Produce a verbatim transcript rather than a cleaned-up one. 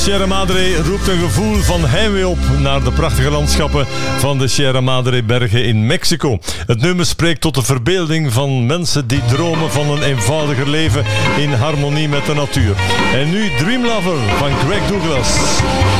Sierra Madre roept een gevoel van heimwee op naar de prachtige landschappen van de Sierra Madre bergen in Mexico. Het nummer spreekt tot de verbeelding van mensen die dromen van een eenvoudiger leven in harmonie met de natuur. En nu Dream Lover van Greg Douglas.